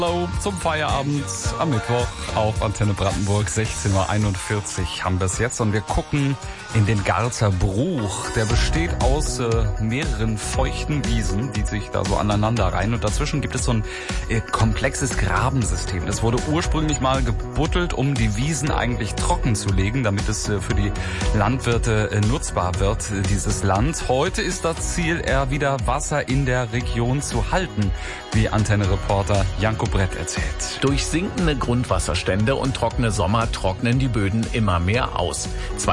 Hallo zum Feierabend am Mittwoch auf Antenne Brandenburg. 16:41 Uhr haben wir es jetzt und wir gucken in den Garzer Bruch. Der besteht aus mehreren feuchten Wiesen, die sich da so aneinander reihen. Und dazwischen gibt es so ein komplexes Grabensystem. Das wurde ursprünglich mal gebuddelt, um die Wiesen eigentlich trocken zu legen, damit es für die Landwirte nutzbar wird, dieses Land. Heute ist das Ziel, eher wieder Wasser in der Region zu halten, wie Antenne-Reporter Janko Brett erzählt. Durch sinkende Grundwasserstände und trockene Sommer trocknen die Böden immer mehr aus.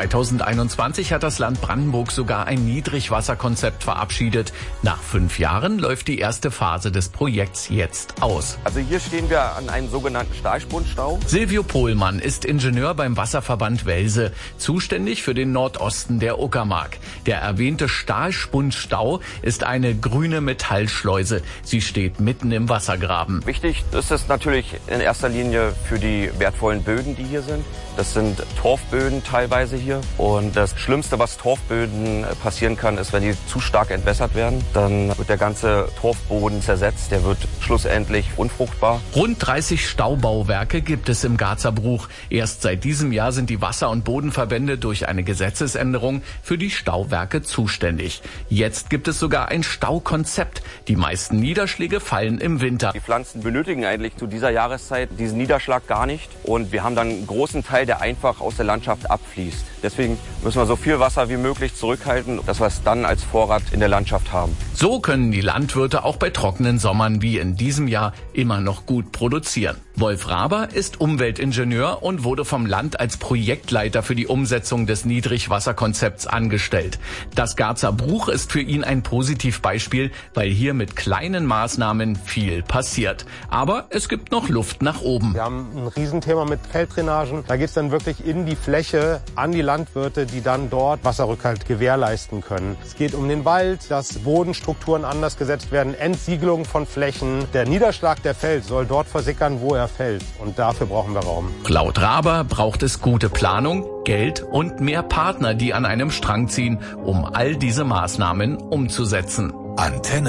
2021 hat das Land Brandenburg sogar ein Niedrigwasserkonzept verabschiedet. Nach 5 Jahren läuft die erste Phase des Projekts jetzt aus. Also hier stehen wir an einem sogenannten Stahlspundstau. Silvio Pohlmann ist Ingenieur beim Wasserverband Welse, zuständig für den Nordosten der Uckermark. Der erwähnte Stahlspundstau ist eine grüne Metallschleuse. Sie steht mitten im Wassergraben. Wichtig ist es natürlich in erster Linie für die wertvollen Böden, die hier sind. Das sind Torfböden teilweise hier. Und das Schlimmste, was Torfböden passieren kann, ist, wenn die zu stark entwässert werden. Dann wird der ganze Torfboden zersetzt. Der wird schlussendlich unfruchtbar. Rund 30 Staubauwerke gibt es im Garzer Bruch. Erst seit diesem Jahr sind die Wasser- und Bodenverbände durch eine Gesetzesänderung für die Stauwerke zuständig. Jetzt gibt es sogar ein Staukonzept. Die meisten Niederschläge fallen im Winter. Die Pflanzen benötigen eigentlich zu dieser Jahreszeit diesen Niederschlag gar nicht. Und wir haben dann einen großen Teil, der einfach aus der Landschaft abfließt. Deswegen müssen wir so viel Wasser wie möglich zurückhalten, dass wir es dann als Vorrat in der Landschaft haben. So können die Landwirte auch bei trockenen Sommern wie in diesem Jahr immer noch gut produzieren. Wolf Raber ist Umweltingenieur und wurde vom Land als Projektleiter für die Umsetzung des Niedrigwasserkonzepts angestellt. Das Garzer Bruch ist für ihn ein Positivbeispiel, weil hier mit kleinen Maßnahmen viel passiert. Aber es gibt noch Luft nach oben. Wir haben ein Riesenthema mit Felddrainagen. Da geht es dann wirklich in die Fläche an die Landwirte, die dann dort Wasserrückhalt gewährleisten können. Es geht um den Wald, dass Bodenstrukturen anders gesetzt werden, Entsiegelung von Flächen. Der Niederschlag, der fällt, soll dort versickern, wo er fällt. Und dafür brauchen wir Raum. Laut Raber braucht es gute Planung, Geld und mehr Partner, die an einem Strang ziehen, um all diese Maßnahmen umzusetzen. Antenne